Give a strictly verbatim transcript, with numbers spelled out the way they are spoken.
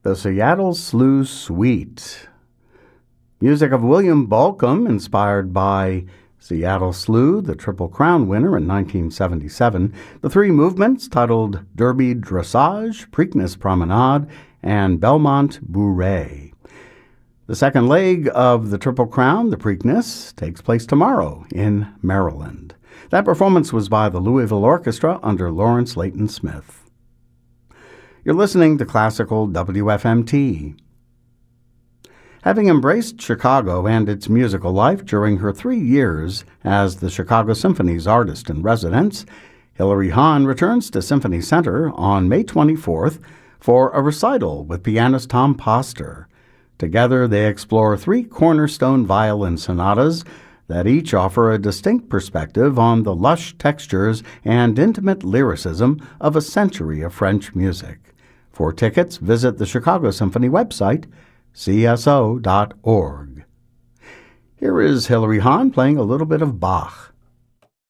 The Seattle Slew Suite. Music of William Balcom, inspired by Seattle Slew, the Triple Crown winner in nineteen seventy-seven. The three movements, titled Derby Dressage, Preakness Promenade, and Belmont Bourrée. The second leg of the Triple Crown, the Preakness, takes place tomorrow in Maryland. That performance was by the Louisville Orchestra under Lawrence Leighton Smith. You're listening to Classical W F M T. Having embraced Chicago and its musical life during her three years as the Chicago Symphony's artist-in-residence, Hilary Hahn returns to Symphony Center on May twenty-fourth for a recital with pianist Tom Poster. Together, they explore three cornerstone violin sonatas that each offer a distinct perspective on the lush textures and intimate lyricism of a century of French music. For tickets, visit the Chicago Symphony website, c s o dot org. Here is Hilary Hahn playing a little bit of Bach.